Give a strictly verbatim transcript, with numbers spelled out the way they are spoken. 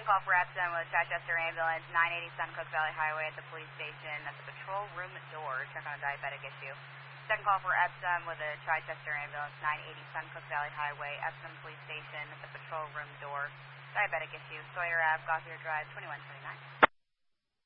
Second call for Epsom with Chichester Ambulance, nine eighty Suncook Valley Highway at the police station at the patrol room door. Check on a diabetic issue. Second call for Epsom with a Chichester Ambulance, nine eighty Suncook Valley Highway, Epsom police station at the patrol room door. Diabetic issue, Sawyer Ave, Gauthier Drive, twenty-one twenty-nine.